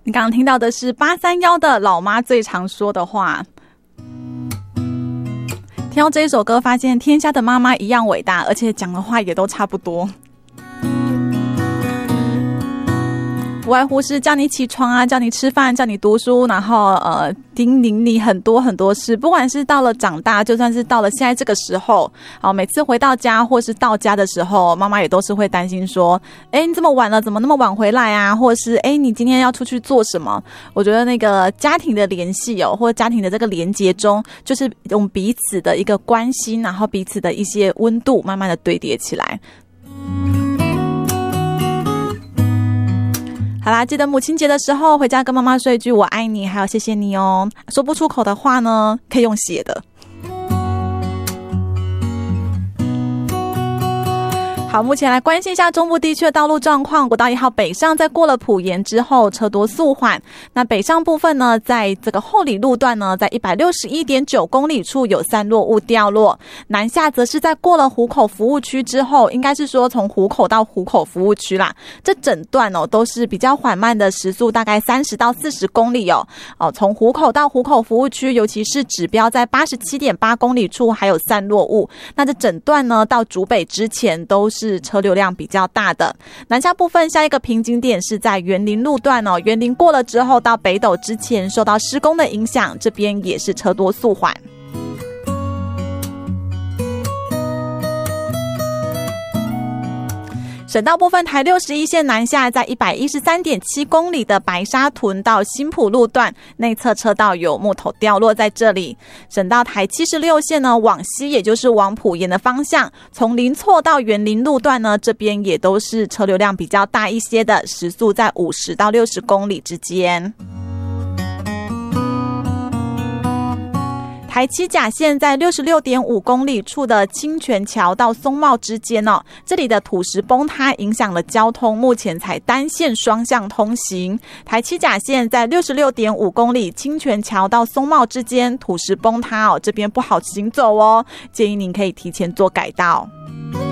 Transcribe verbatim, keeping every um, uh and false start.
你刚刚听到的是八三一的老妈最常说的话。听到这一首歌，发现天下的妈妈一样伟大，而且讲的话也都差不多。不外乎是叫你起床啊，叫你吃饭，叫你读书，然后呃叮咛你很多很多事。不管是到了长大，就算是到了现在这个时候，好，每次回到家或是到家的时候，妈妈也都是会担心说，哎，你这么晚了，怎么那么晚回来啊？或者是哎，你今天要出去做什么？我觉得那个家庭的联系哦，或者家庭的这个连结中，就是用彼此的一个关心，然后彼此的一些温度，慢慢的堆叠起来。好啦，记得母亲节的时候回家跟妈妈说一句我爱你，还有谢谢你哦。说不出口的话呢，可以用写的。好，目前来关心一下中部地区的道路状况。国道一号北上在过了埔盐之后车多速缓，那北上部分呢，在这个后里路段呢，在 一百六十一点九 公里处有散落物掉落。南下则是在过了湖口服务区之后，应该是说从湖口到湖口服务区啦，这整段哦都是比较缓慢的时速，大概三十到四十公里哦。哦，从湖口到湖口服务区，尤其是指标在 八十七点八 公里处还有散落物，那这整段呢到竹北之前都是是车流量比较大的。南下部分下一个瓶颈点是在园林路段哦，园林过了之后到北斗之前受到施工的影响，这边也是车多速缓。省道部分，台六十一线南下在 一百一十三点七 公里的白沙屯到新埔路段内侧车道有木头掉落在这里。省道台七十六线呢往西，也就是往埔盐的方向，从林厝到园林路段呢，这边也都是车流量比较大一些的，时速在五十到六十公里之间。台七甲线在 六十六点五 公里处的清泉桥到松茂之间哦，这里的土石崩塌影响了交通，目前才单线双向通行。台七甲线在 六十六点五 公里清泉桥到松茂之间土石崩塌哦，这边不好行走哦，建议您可以提前做改道。